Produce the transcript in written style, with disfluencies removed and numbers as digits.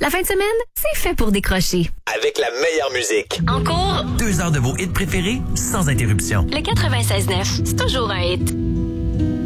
La fin de semaine, c'est fait pour décrocher. Avec la meilleure musique. En cours, 2 heures de vos hits préférés sans interruption. le 96.9, c'est toujours un hit.